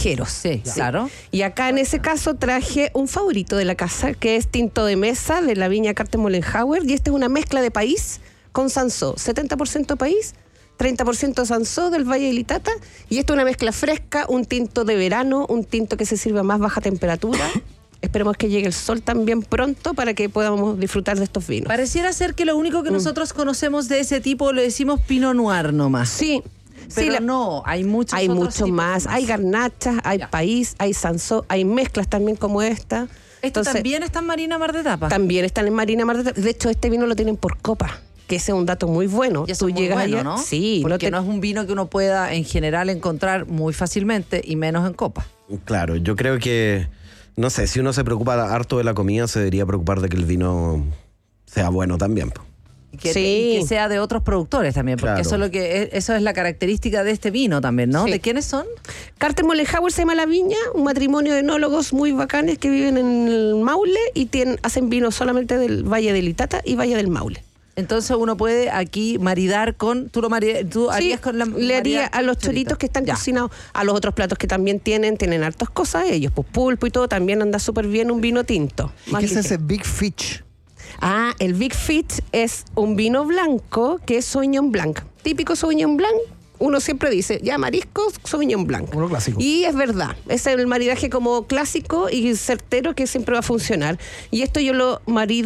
pesqueros. Sí, claro. Y acá en ese caso traje un favorito de la casa, que es tinto de mesa de la viña Carte-Mollenhauer, y esta es una mezcla de país con Sansó, 70% país, 30% Sansó del Valle del Itata, y esto es una mezcla fresca, un tinto de verano, un tinto que se sirve a más baja temperatura. Esperemos que llegue el sol también pronto para que podamos disfrutar de estos vinos. Pareciera ser que lo único que nosotros conocemos de ese tipo lo decimos Pinot Noir nomás. Sí. Pero no, hay muchos Hay otros mucho tipos más. Hay garnachas, hay país, hay Sansó, hay mezclas también como esta. Entonces, también está en Marina Mar de Tapas. También están en Marina Mar de Tapas. De hecho, este vino lo tienen por copa, que ese es un dato muy bueno. Y eso es muy bueno, allá, ¿no? Sí. Porque no es un vino que uno pueda en general encontrar muy fácilmente y menos en copa. Claro, yo creo que, no sé, si uno se preocupa harto de la comida, se debería preocupar de que el vino sea bueno también. Y que sea de otros productores también, porque claro. eso es la característica de este vino también, ¿no? Sí. ¿De quiénes son? Carte-Mollenhauer se llama la viña, un matrimonio de enólogos muy bacanes que viven en el Maule y hacen vino solamente del Valle del Itata y Valle del Maule. Entonces uno puede aquí maridar con... ¿Tú harías con la... Le haría a los choritos que están cocinados, a los otros platos que también tienen hartas cosas ellos, pues pulpo y todo, también anda súper bien un vino tinto. ¿Y qué es ese Big Fish? El Big Fish es un vino blanco que es Sauvignon Blanc. Típico Sauvignon Blanc. Uno siempre dice, ya mariscos, Sauvignon Blanc. Uno clásico. Y es verdad, es el maridaje como clásico y certero que siempre va a funcionar. Y esto yo lo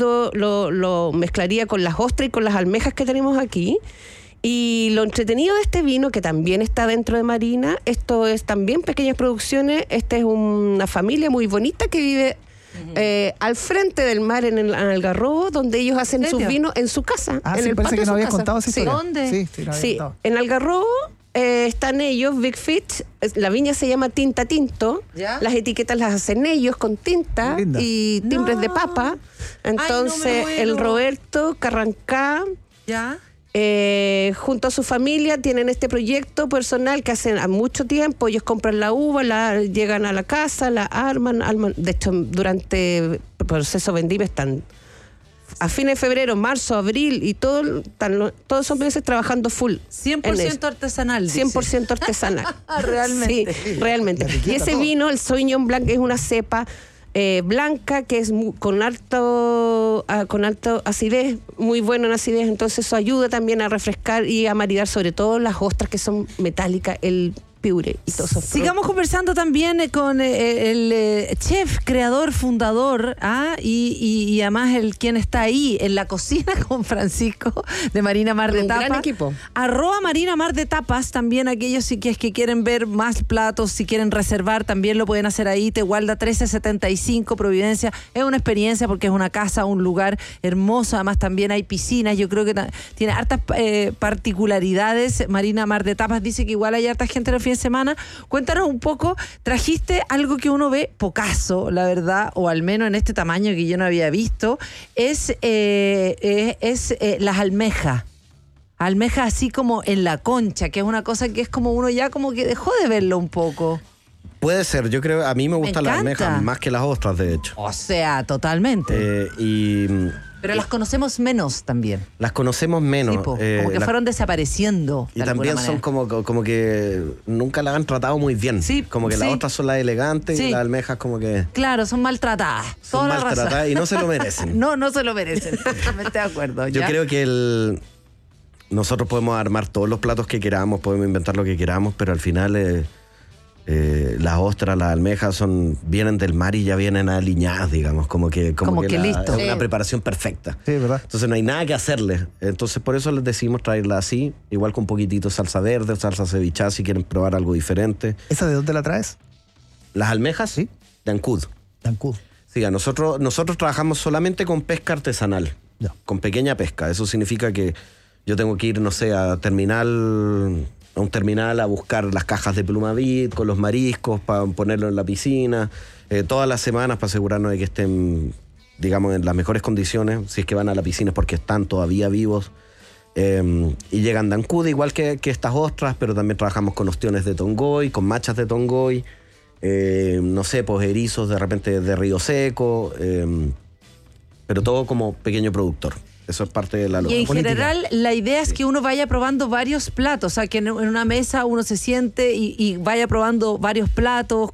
mezclaría con las ostras y con las almejas que tenemos aquí. Y lo entretenido de este vino, que también está dentro de Marina, esto es también pequeñas producciones. Esta es una familia muy bonita que vive al frente del mar en el Algarrobo, donde ellos hacen sus vinos en su casa. Ah, en sí, el parece patio que no de habías su casa. contado esa historia. ¿Dónde? Sí, en Algarrobo están ellos, Big Fish. La viña se llama Tinta Tinto. ¿Ya? Las etiquetas las hacen ellos con tinta y timbres de papa. Entonces, el Roberto Carrancá, ¿ya? junto a su familia, tienen este proyecto personal que hacen a mucho tiempo. Ellos compran la uva, llegan a la casa, la arman. De hecho, durante el proceso vendimia están a fines de febrero, marzo, abril y todos esos meses trabajando full. 100% artesanal. 100% artesanal. Realmente. Sí, realmente. Y ese vino, el Sauvignon Blanc, es una cepa blanca que es con alto acidez, muy bueno en acidez, entonces eso ayuda también a refrescar y a maridar sobre todo las ostras que son metálicas, el piure y todo eso. Sigamos conversando también con el chef, creador, fundador, y además quien está ahí en la cocina con Francisco de Marina Mar de Tapas. Un gran equipo. @Marina Mar de Tapas, también aquellos que quieren ver más platos, si quieren reservar, también lo pueden hacer ahí. Tehualda 1375, Providencia. Es una experiencia porque es una casa, un lugar hermoso. Además también hay piscinas. Yo creo que tiene hartas particularidades. Marina Mar de Tapas dice que igual hay harta gente en el fin de semana. Cuéntanos un poco, trajiste algo que uno ve pocaso, la verdad, o al menos en este tamaño que yo no había visto, es las almejas. Almejas así como en la concha, que es una cosa que es como uno ya como que dejó de verlo un poco. Puede ser, yo creo, a mí me gustan las almejas más que las ostras, de hecho. O sea, totalmente. Pero las conocemos menos también. Las conocemos menos. Tipo, como que fueron desapareciendo. Y también son como que nunca la han tratado muy bien. Sí, como que las ostras son las elegantes y las almejas como que... Claro, son maltratadas. Son maltratadas y no se lo merecen. No se lo merecen. Totalmente de acuerdo. Yo creo que nosotros podemos armar todos los platos que queramos, podemos inventar lo que queramos, pero al final... las ostras, las almejas vienen del mar y ya vienen aliñadas, digamos, como que listo. Es una preparación perfecta. Sí, ¿verdad? Entonces no hay nada que hacerle. Entonces por eso les decidimos traerla así, igual con un poquitito de salsa verde o salsa cevichada si quieren probar algo diferente. ¿Esa de dónde la traes? Las almejas, sí, de Ancud. De Ancud. Sí, nosotros trabajamos solamente con pesca artesanal, con pequeña pesca. Eso significa que yo tengo que ir, no sé, a un terminal a buscar las cajas de Plumavit con los mariscos para ponerlo en la piscina, todas las semanas para asegurarnos de que estén, digamos, en las mejores condiciones. Si es que van a la piscina es porque están todavía vivos. Y llegan de Ancud, igual que estas ostras, pero también trabajamos con ostiones de tongoy, con machas de tongoy, no sé, pues erizos de repente de río seco, pero todo como pequeño productor. Eso es parte de la Y lógica. en general la idea es que uno vaya probando varios platos, o sea, que en una mesa uno se siente y vaya probando varios platos,